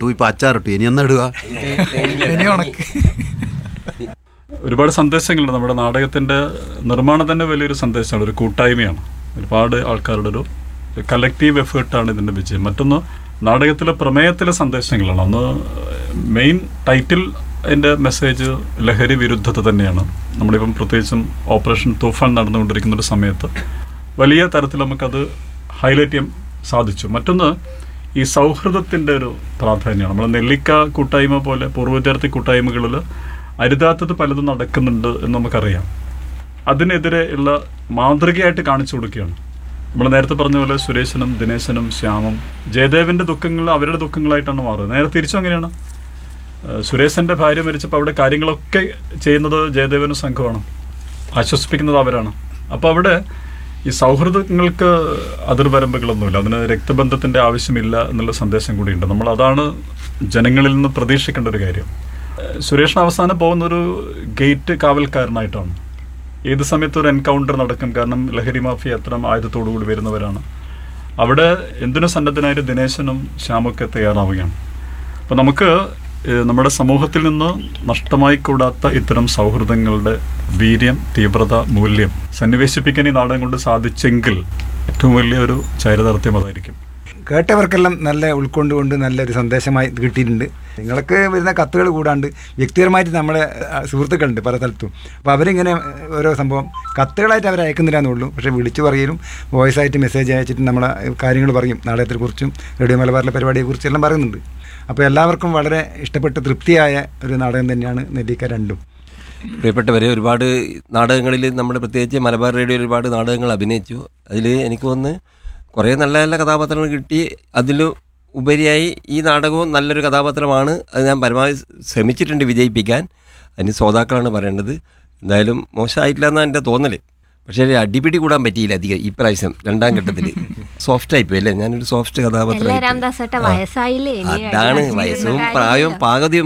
ഇട്ടു, ഇപ്പം അച്ചാറിട്ടു, ഇനി എന്നാ ഇടുക? ഒരുപാട് സന്ദേശങ്ങളുണ്ട്. നമ്മുടെ നാടകത്തിൻ്റെ നിർമ്മാണം തന്നെ വലിയൊരു സന്ദേശമാണ്, ഒരു കൂട്ടായ്മയാണ്. ഒരുപാട് ആൾക്കാരുടെ ഒരു കളക്റ്റീവ് എഫേർട്ടാണ് ഇതിൻ്റെ വിജയം. മറ്റൊന്ന് നാടകത്തിലെ പ്രമേയത്തിലെ സന്ദേശങ്ങളാണ്. ഒന്ന് മെയിൻ ടൈറ്റിൽ അതിൻ്റെ മെസ്സേജ് ലഹരി വിരുദ്ധത തന്നെയാണ്. നമ്മളിപ്പം പ്രത്യേകിച്ചും ഓപ്പറേഷൻ തൂഫാൻ നടന്നുകൊണ്ടിരിക്കുന്നൊരു സമയത്ത് വലിയ തരത്തിൽ നമുക്കത് ഹൈലൈറ്റ് ചെയ്യാൻ സാധിച്ചു. മറ്റൊന്ന് ഈ സൗഹൃദത്തിൻ്റെ ഒരു പ്രാധാന്യമാണ്. നമ്മൾ നെല്ലിക്ക കൂട്ടായ്മ പോലെ പൂർവ്വ വിദ്യാർത്ഥി കൂട്ടായ്മകളിൽ അരുതാത്തത് പലതും നടക്കുന്നുണ്ട് എന്ന് നമുക്കറിയാം. അതിനെതിരെ ഉള്ള മാതൃകയായിട്ട് കാണിച്ചു കൊടുക്കുകയാണ്. നമ്മൾ നേരത്തെ പറഞ്ഞ പോലെ സുരേശനും ദിനേശനും ശ്യാമും ജയദേവൻ്റെ ദുഃഖങ്ങൾ അവരുടെ ദുഃഖങ്ങളായിട്ടാണ് മാറുന്നത്. നേരെ തിരിച്ചും അങ്ങനെയാണ്. സുരേശൻ്റെ ഭാര്യ മരിച്ചപ്പോൾ അവിടെ കാര്യങ്ങളൊക്കെ ചെയ്യുന്നത് ജയദേവനും സംഘമാണ്, ആശ്വസിപ്പിക്കുന്നത് അവരാണ്. അപ്പോൾ അവിടെ ഈ സൗഹൃദങ്ങൾക്ക് അതിർവരമ്പുകളൊന്നുമില്ല, അതിന് രക്തബന്ധത്തിൻ്റെ ആവശ്യമില്ല എന്നുള്ള സന്ദേശം കൂടിയുണ്ട്. നമ്മൾ അതാണ് ജനങ്ങളിൽ നിന്ന് പ്രതീക്ഷിക്കേണ്ട ഒരു കാര്യം. സുരേഷിന് അവസാനം പോകുന്നൊരു ഗേറ്റ് കാവൽക്കാരനായിട്ടാണ്. ഏത് സമയത്ത് ഒരു എൻകൗണ്ടർ നടക്കും, കാരണം ലഹരി മാഫിയ അത്തരം ആയുധത്തോടു കൂടി വരുന്നവരാണ്. അവിടെ എന്തിനു സന്നദ്ധനായിട്ട് ദിനേശനും ശ്യാമൊക്കെ തയ്യാറാവുകയാണ്. അപ്പോൾ നമുക്ക് നമ്മുടെ സമൂഹത്തിൽ നിന്ന് നഷ്ടമായി കൂടാത്ത ഇത്തരം സൗഹൃദങ്ങളുടെ വീര്യം, തീവ്രത, മൂല്യം സന്നിവേശിപ്പിക്കാൻ ഈ നാടകം കൊണ്ട് സാധിച്ചെങ്കിൽ ഏറ്റവും വലിയൊരു ചരിതാർത്ഥ്യം അതായിരിക്കും. കേട്ടവർക്കെല്ലാം നല്ല ഉൾക്കൊണ്ടുകൊണ്ട് നല്ലൊരു സന്ദേശമായി കിട്ടിയിട്ടുണ്ട്. നിങ്ങൾക്ക് വരുന്ന കത്തുകൾ കൂടാണ്ട് വ്യക്തിപരമായിട്ട് നമ്മളെ സുഹൃത്തുക്കളുണ്ട് പല സ്ഥലത്തും. അപ്പോൾ അവരിങ്ങനെ ഓരോ സംഭവം കത്തുകളായിട്ട് അവർ അയക്കുന്നില്ല എന്നുള്ളൂ, പക്ഷേ വിളിച്ചു പറയലും വോയിസായിട്ട് മെസ്സേജ് അയച്ചിട്ട് നമ്മളെ കാര്യങ്ങൾ പറയും. നാടകത്തെക്കുറിച്ചും റേഡിയോ മലബാറിലെ പരിപാടിയെക്കുറിച്ചും എല്ലാം പറയുന്നുണ്ട്. അപ്പോൾ എല്ലാവർക്കും വളരെ ഇഷ്ടപ്പെട്ട് തൃപ്തിയായ ഒരു നാടകം തന്നെയാണ് നെല്ലിക്ക രണ്ടും. പ്രിയപ്പെട്ടവരെ, ഒരുപാട് നാടകങ്ങളിൽ നമ്മൾ പ്രത്യേകിച്ച് മലബാർ റേഡിയോ ഒരുപാട് നാടകങ്ങൾ അഭിനയിച്ചു. അതിൽ എനിക്ക് തോന്നുന്നു കുറേ നല്ല നല്ല കഥാപാത്രങ്ങൾ കിട്ടി. അതിൽ ഉപരിയായി ഈ നാടകവും നല്ലൊരു കഥാപാത്രമാണ്. അത് ഞാൻ പരമാവധി ശ്രമിച്ചിട്ടുണ്ട് വിജയിപ്പിക്കാൻ. അതിന് ശ്രോതാക്കളാണ് പറയേണ്ടത്. എന്തായാലും മോശമായിട്ടില്ല എന്നാണ് എൻ്റെ തോന്നൽ. പക്ഷേ അടിപിടി കൂടാൻ പറ്റിയില്ല അധികം ഇപ്രാവശ്യം രണ്ടാം ഘട്ടത്തിൽ. സോഫ്റ്റ് ആയിപ്പോയി അല്ലേ, ഞാനൊരു സോഫ്റ്റ് കഥാപാത്രം. അതാണ് വയസ്സും പ്രായവും പാകതയും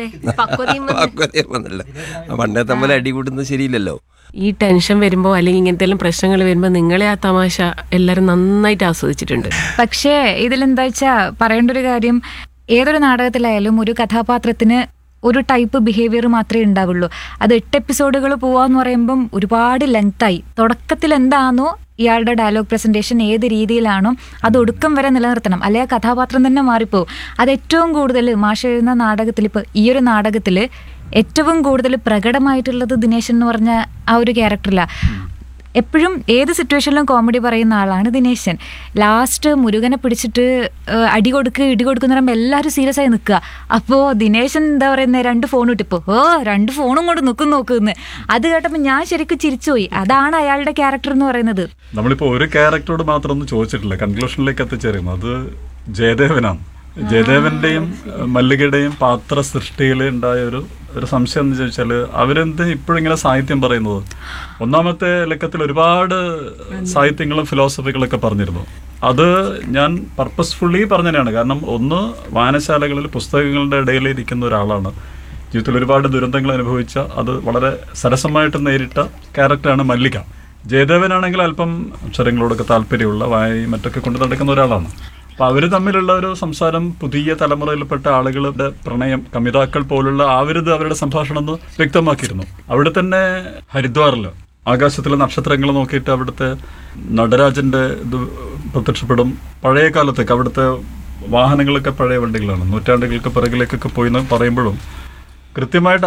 വന്നല്ലോ. പണ്ടത്തെ പോലെ അടി കൂടുന്നത് ശരിയില്ലല്ലോ. ഈ ടെൻഷൻ വരുമ്പോൾ അല്ലെങ്കിൽ ഇങ്ങനത്തെ പ്രശ്നങ്ങൾ വരുമ്പോൾ നിങ്ങളെ ആ തമാശ എല്ലാവരും നന്നായിട്ട് ആസ്വദിച്ചിട്ടുണ്ട്. പക്ഷേ ഇതിലെന്താ വെച്ചാൽ പറയേണ്ട ഒരു കാര്യം, ഏതൊരു നാടകത്തിലായാലും ഒരു കഥാപാത്രത്തിന് ഒരു ടൈപ്പ് ബിഹേവിയർ മാത്രമേ ഉണ്ടാവുള്ളൂ. അത് 8 എപ്പിസോഡുകൾ പോവാന്ന് പറയുമ്പം ഒരുപാട് ലെങ്തായി. തുടക്കത്തിൽ എന്താണോ ഇയാളുടെ ഡയലോഗ് പ്രസൻറ്റേഷൻ ഏത് രീതിയിലാണോ അത് ഒടുക്കം വരെ നിലനിർത്തണം, അല്ലെങ്കിൽ കഥാപാത്രം തന്നെ മാറിപ്പോവും. അത് ഏറ്റവും കൂടുതൽ മാഷ് എഴുതുന്ന നാടകത്തിൽ, ഇപ്പോൾ ഈ ഒരു നാടകത്തിൽ ഏറ്റവും കൂടുതൽ പ്രകടമായിട്ടുള്ളത് ദിനേശൻ എന്ന് പറഞ്ഞ ആ ഒരു ക്യാരക്ടറിലാണ്. എപ്പോഴും ഏത് സിറ്റുവേഷനിലും കോമഡി പറയുന്ന ആളാണ് ദിനേശൻ. ലാസ്റ്റ് മുരുകനെ പിടിച്ചിട്ട് ഇടി കൊടുക്കുന്ന പറയുമ്പോൾ എല്ലാവരും സീരിയസ് ആയി നിൽക്കുക. അപ്പോൾ ദിനേശൻ എന്താ പറയുന്നത്, 2 ഫോൺ ഇട്ടിപ്പോൾ 2 ഫോണും കൊണ്ട് നോക്കുന്നു. അത് കേട്ടപ്പോൾ ഞാൻ ശരിക്കും ചിരിച്ചുപോയി. അതാണ് അയാളുടെ ക്യാരക്ടർ എന്ന് പറയുന്നത്. നമ്മളിപ്പോൾ ഒരു ക്യാരക്ടറോട് മാത്രം ഒന്നും ചോദിച്ചിട്ടില്ല, കൺക്ലൂഷനിലേക്ക് എത്തിച്ചേരുന്നു. അത് ജയദേവനാണ്. ജയദേവന്റെയും മല്ലികയുടെയും പാത്ര സൃഷ്ടിയിൽ ഉണ്ടായ ഒരു സംശയം എന്ന് ചോദിച്ചാൽ, അവരെന്ത് ഇപ്പോഴിങ്ങനെ സാഹിത്യം പറയുന്നത്? ഒന്നാമത്തെ ലക്കത്തിൽ ഒരുപാട് സാഹിത്യങ്ങളും ഫിലോസഫികളൊക്കെ പറഞ്ഞിരുന്നു. അത് ഞാൻ പർപ്പസ്ഫുള്ളി പറഞ്ഞതാണ്. കാരണം ഒന്ന്, വായനശാലകളിൽ പുസ്തകങ്ങളുടെ ഇടയിൽ ഇരിക്കുന്ന ഒരാളാണ്. ജീവിതത്തിൽ ഒരുപാട് ദുരന്തങ്ങൾ അനുഭവിച്ച, അത് വളരെ സരസമായിട്ട് നേരിട്ട ക്യാരക്ടറാണ് മല്ലിക. ജയദേവനാണെങ്കിൽ അല്പം അക്ഷരങ്ങളോടൊക്കെ താല്പര്യമുള്ള, വായനയും മറ്റൊക്കെ കൊണ്ട് നടക്കുന്ന ഒരാളാണ്. അപ്പോൾ അവർ തമ്മിലുള്ള ഒരു സംസാരം, പുതിയ തലമുറയിൽപ്പെട്ട ആളുകളുടെ പ്രണയം, കമിതാക്കൾ പോലുള്ള ആവരുത് അവരുടെ സംഭാഷണം എന്ന് വ്യക്തമാക്കിയിരുന്നു. അവിടെ തന്നെ ഹരിദ്വാറിൽ ആകാശത്തിലെ നക്ഷത്രങ്ങൾ നോക്കിയിട്ട് അവിടുത്തെ നടരാജൻ്റെ ഇത് പ്രത്യക്ഷപ്പെടും. പഴയ കാലത്തേക്ക് അവിടുത്തെ വാഹനങ്ങളൊക്കെ പഴയ വണ്ടികളാണ്, നൂറ്റാണ്ടുകൾക്ക് പിറകിലേക്കൊക്കെ പോയി എന്ന് പറയുമ്പോഴും കൃത്യമായിട്ട്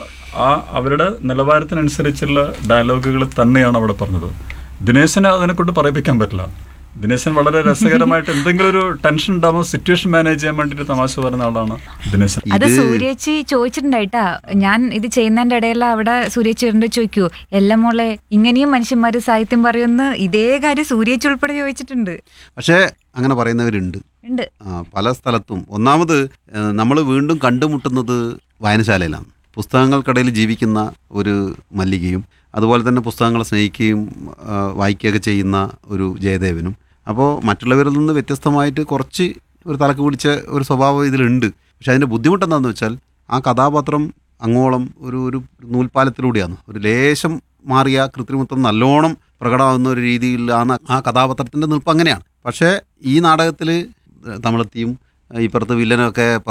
അവരുടെ നിലവാരത്തിനനുസരിച്ചുള്ള ഡയലോഗുകൾ തന്നെയാണ് അവിടെ പറഞ്ഞത്. ദിനേശനെ അതിനെക്കൊണ്ട് പറയിപ്പിക്കാൻ പറ്റില്ല. ദിനേശൻ വളരെ രസകരമായിട്ട് എന്തെങ്കിലും ഒരു ടെൻഷൻ ഉണ്ടാകുമ്പോൾ സിറ്റുവേഷൻ മാനേജ് ചെയ്യാൻ വേണ്ടിയിട്ട് തമാശ പറയുന്ന ആളാണ് ദിനേശൻ. അത് സൂര്യേച്ചി ചോദിച്ചിട്ടുണ്ടായിട്ടാ. ഞാൻ ഇത് ചെയ്യുന്നതിന്റെ ഇടയിൽ അവിടെ സൂര്യേച്ചിയുടെ ചോദിക്കൂ, എല്ലാം മോളെ ഇങ്ങനെയും മനുഷ്യന്മാര് സാഹിത്യം പറയുമെന്ന് ഇതേ കാര്യം സൂര്യേച്ചി ഉൾപ്പെടെ ചോദിച്ചിട്ടുണ്ട്. പക്ഷേ അങ്ങനെ പറയുന്നവരുണ്ട് പല സ്ഥലത്തും. ഒന്നാമത് നമ്മൾ വീണ്ടും കണ്ടുമുട്ടുന്നത് വായനശാലയിലാണ്. പുസ്തകങ്ങൾക്കിടയിൽ ജീവിക്കുന്ന ഒരു മല്ലികയും അതുപോലെ തന്നെ പുസ്തകങ്ങളെ സ്നേഹിക്കുകയും വായിക്കുകയൊക്കെ ചെയ്യുന്ന ഒരു ജയദേവനും. അപ്പോൾ മറ്റുള്ളവരിൽ നിന്ന് വ്യത്യസ്തമായിട്ട് കുറച്ച് ഒരു തലക്ക് പിടിച്ച ഒരു സ്വഭാവം ഇതിലുണ്ട്. പക്ഷെ അതിൻ്റെ ബുദ്ധിമുട്ടെന്താണെന്ന് വെച്ചാൽ, ആ കഥാപാത്രം അങ്ങോളം ഒരു നൂൽപ്പാലത്തിലൂടെയാണ്. ഒരു ലേശം മാറിയ കൃത്രിമത്വം നല്ലോണം പ്രകടമാകുന്ന ഒരു രീതിയിലാണ് ആ കഥാപാത്രത്തിൻ്റെ നിൽപ്പ്. അങ്ങനെയാണ്. പക്ഷേ ഈ നാടകത്തിൽ തമിഴത്തിയും ഇപ്പുറത്ത് വില്ലനൊക്കെ